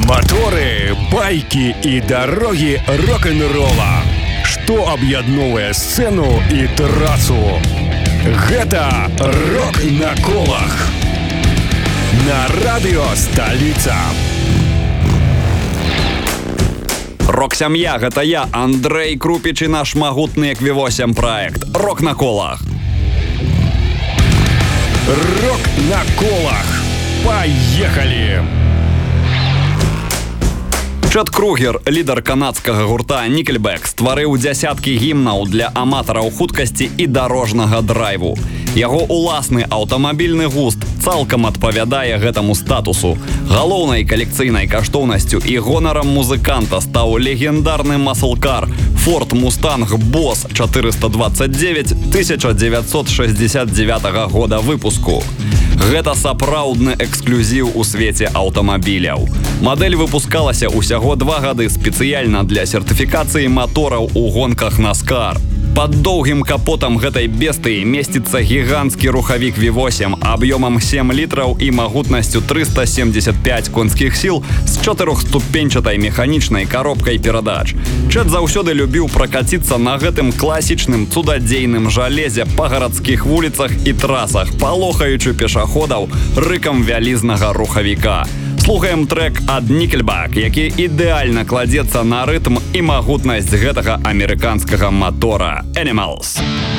Моторы, байки и дороги рок-н-ролла. Что объединяет сцену и трассу? Это «Рок на колах» на радио «Столица». Рок-сям'я, гэта я, Андрэй Крупіч і наш магутны Q8 праект «Рок на колах». «Рок на колах». Поехали! Чэд Кругер, лідар канадскага гурта Nickelback, стварыў дзясяткі гімнаў для аматараў хуткасці і дарожнага драйву. Яго уласны аўтамабільны густ цалкам адпавядае гэтаму статусу. Галоўнай калекцыйнай каштоўнасцю і гонарам музыканта стаў легендарны маслкар Ford Mustang Boss 429 1969 года выпуску. Гэта сапраўдны эксклюзіў у свеце аўтамабіляў. Мадэль выпускалася ўсяго 2 гады спецыяльна для сертыфікацыі матораў у гонках NASCAR. Пад доўгім капотам гэтай бестыі месціцца гіганцкі рухавік V8 аб'ёмам 7 літраў і магутнасцю 375 конскіх сіл з 4-ступеньчатай механічнай коробкай перадач. Чэд заўсёды любіў пракаціцца на гэтым класічным цудадзейным жалезе па гарадскіх вуліцах і трасах, палохаючы пешаходаў рыкам вялізнага рухавіка. Слухаем трэк ад Nickelback, які ідэальна кладзецца на рытм і магутнасць гэтага амерыканскага мотора «Animals».